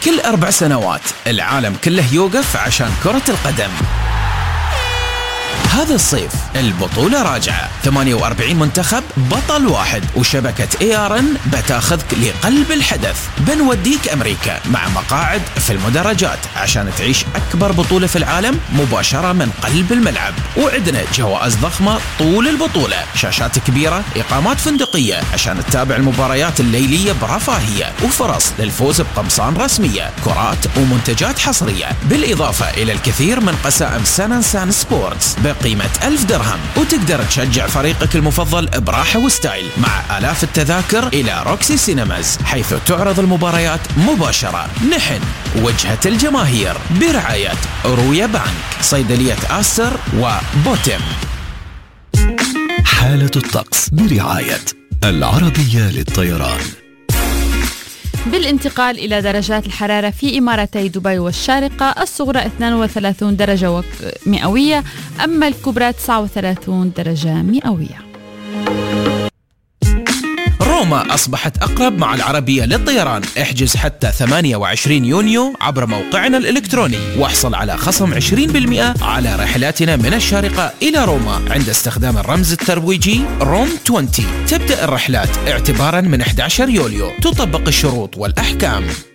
كل 4 سنوات العالم كله يوقف عشان كرة القدم. هذا الصيف البطولة راجعة، 48 منتخب بطل واحد، وشبكة ARN بتاخذك لقلب الحدث. بنوديك أمريكا مع مقاعد في المدرجات عشان تعيش أكبر بطولة في العالم مباشرة من قلب الملعب، وعندنا جوائز ضخمة طول البطولة، شاشات كبيرة، إقامات فندقية عشان تتابع المباريات الليلية برفاهية، وفرص للفوز بقمصان رسمية، كرات ومنتجات حصرية، بالإضافة إلى الكثير من قسائم سان سبورتس قيمة 1000 درهم، وتقدر تشجع فريقك المفضل براحة وستايل مع آلاف التذاكر إلى روكسي سينماز، حيث تعرض المباريات مباشرة. نحن وجهة الجماهير برعاية رويا بانك، صيدلية آستر وبوتم. حالة الطقس برعاية العربية للطيران. بالانتقال إلى درجات الحرارة في إمارتي دبي والشارقة، الصغرى 32 درجة مئوية، أما الكبرى 39 درجة مئوية. روما أصبحت أقرب مع العربية للطيران. احجز حتى 28 يونيو عبر موقعنا الإلكتروني، واحصل على خصم 20% على رحلاتنا من الشارقة إلى روما عند استخدام الرمز الترويجي روم 20. تبدأ الرحلات اعتبارا من 11 يوليو، تطبق الشروط والأحكام.